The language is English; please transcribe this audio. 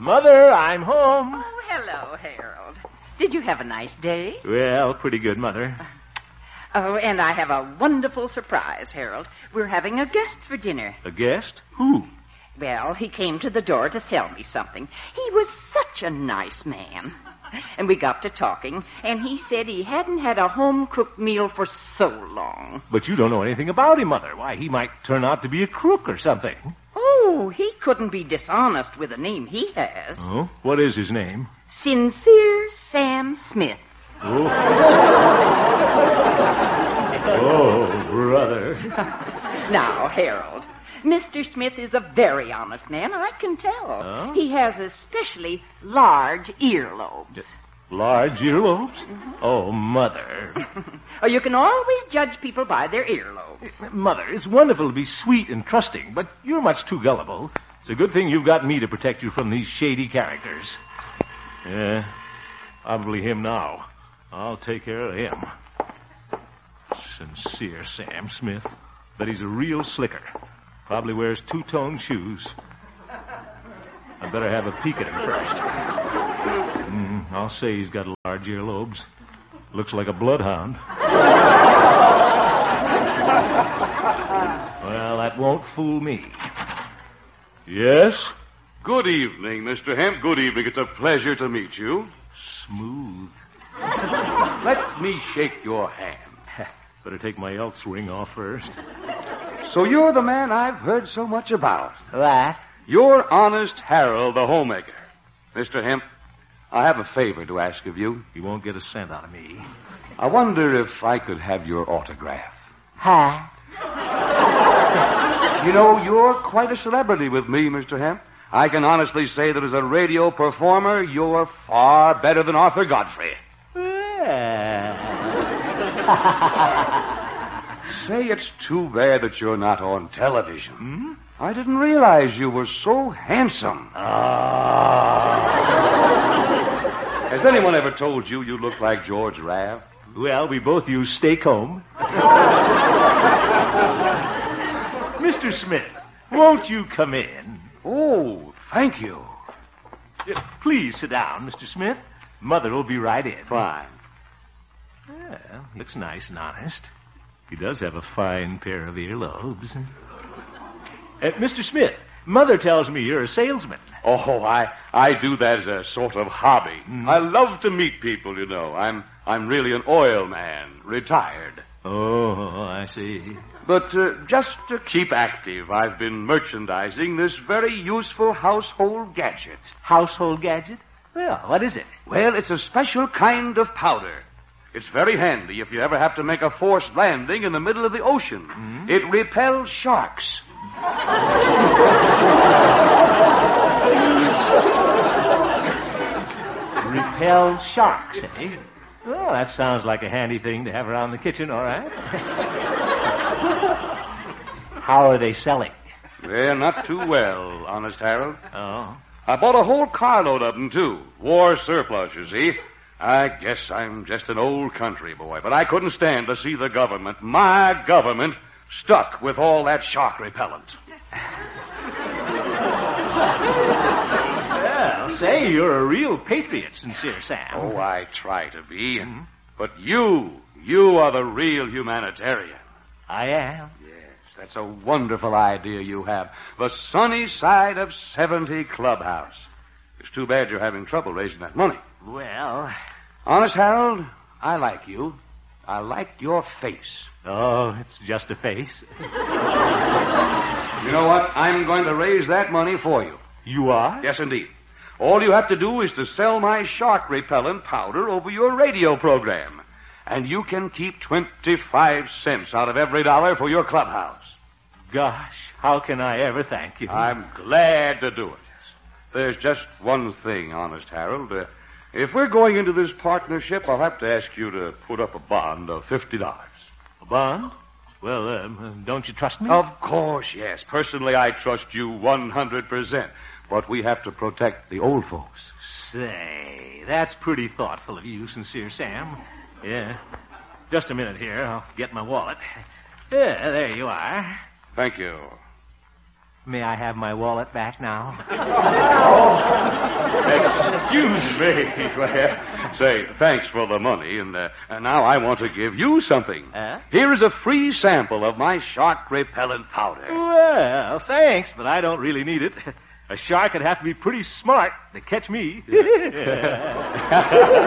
Mother, I'm home. Oh, hello, Harold. Did you have a nice day? Well, pretty good, Mother. Oh, and I have a wonderful surprise, Harold. We're having a guest for dinner. A guest? Who? Well, he came to the door to sell me something. He was such a nice man. And we got to talking, and he said he hadn't had a home-cooked meal for so long. But you don't know anything about him, Mother. Why, he might turn out to be a crook or something. Oh, he couldn't be dishonest with the name he has. Oh? What is his name? Sincere Sam Smith. Oh. Oh, brother. Now, Harold, Mr. Smith is a very honest man, I can tell. Oh? He has especially large earlobes. Large earlobes? Mm-hmm. Oh, Mother. Oh, you can always judge people by their earlobes. Mother, it's wonderful to be sweet and trusting, but you're much too gullible. It's a good thing you've got me to protect you from these shady characters. Yeah, probably him now. I'll take care of him. Sincere Sam Smith. But he's a real slicker. Probably wears two-tone shoes. I'd better have a peek at him first. I'll say he's got large earlobes. Looks like a bloodhound. Well, that won't fool me. Yes? Good evening, Mr. Hemp. Good evening. It's a pleasure to meet you. Smooth. Let me shake your hand. Better take my Elks ring off first. So you're the man I've heard so much about. What? You're Honest Harold, the homemaker. Mr. Hemp, I have a favor to ask of you. You won't get a cent out of me. I wonder if I could have your autograph. Huh? You know, you're quite a celebrity with me, Mr. Hemp. I can honestly say that as a radio performer, you're far better than Arthur Godfrey. Say, it's too bad that you're not on television. Hmm? I didn't realize you were so handsome. Has anyone ever told you you look like George Raft? Well, we both use Stay Comb. Mr. Smith, won't you come in? Oh, thank you. Please sit down, Mr. Smith. Mother will be right in. Fine. Well, he looks nice and honest. He does have a fine pair of earlobes. Mr. Smith, Mother tells me you're a salesman. Oh, I do that as a sort of hobby. I love to meet people, you know. I'm really an oil man, retired. Oh, I see. But just to keep active, I've been merchandising this very useful household gadget. Household gadget? Well, what is it? Well, it's a special kind of powder. It's very handy if you ever have to make a forced landing in the middle of the ocean. It repels sharks. Repel sharks, eh? Well, that sounds like a handy thing to have around the kitchen, all right. How are they selling? Well, not too well, Honest Harold. Oh. I bought a whole carload of them, too. War surplus, you see. I guess I'm just an old country boy, but I couldn't stand to see the government, my government, stuck with all that shark repellent. Well, say, you're a real patriot, Sincere Sam. Oh, I try to be. But you are the real humanitarian. I am. Yes, that's a wonderful idea you have. The sunny side of 70 Clubhouse. It's too bad you're having trouble raising that money. Well... Honest, Harold, I like you. I like your face. Oh, it's just a face. You know what? I'm going to raise that money for you. You are? Yes, indeed. All you have to do is to sell my shark repellent powder over your radio program. And you can keep 25 cents out of every dollar for your clubhouse. Gosh, how can I ever thank you? I'm glad to do it. There's just one thing, Honest Harold. If we're going into this partnership, I'll have to ask you to put up a bond of $50. A bond? Well, don't you trust me? Of course, yes. Personally, I trust you 100%. But we have to protect the old folks. Say, that's pretty thoughtful of you, Sincere Sam. Yeah. Just a minute here. I'll get my wallet. Yeah, there you are. Thank you. May I have my wallet back now? Me. Well, say, thanks for the money, and now I want to give you something. Here is a free sample of my shark repellent powder. Well, thanks, but I don't really need it. A shark would have to be pretty smart to catch me.